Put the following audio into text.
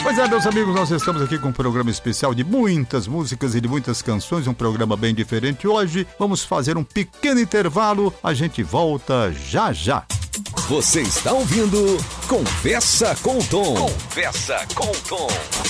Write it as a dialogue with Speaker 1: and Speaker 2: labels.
Speaker 1: Pois é, meus amigos, nós estamos aqui com um programa especial de muitas músicas e de muitas canções, um programa bem diferente hoje. Vamos fazer um pequeno intervalo, a gente volta já já.
Speaker 2: Você está ouvindo Conversa com o Tom. Conversa com o Tom.